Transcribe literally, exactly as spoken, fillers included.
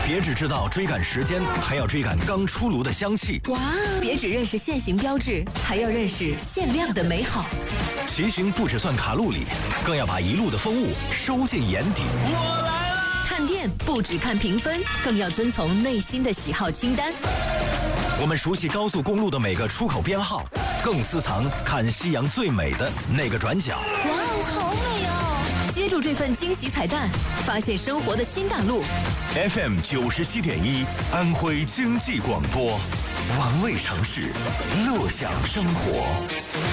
别只知道追赶时间，还要追赶刚出炉的香气。 哇！别只认识限行标志，还要认识限量的美好。 骑行不只算卡路里，更要把一路的风物收进眼底。 我来了！ 看店不只看评分，更要遵从内心的喜好清单。 我们熟悉高速公路的每个出口编号，更私藏看夕阳最美的那个转角。 哇哦，好美哦！接住这份惊喜彩蛋，发现生活的新大陆。 F M 九十七点一，安徽经济广播，玩味城市，乐享生活。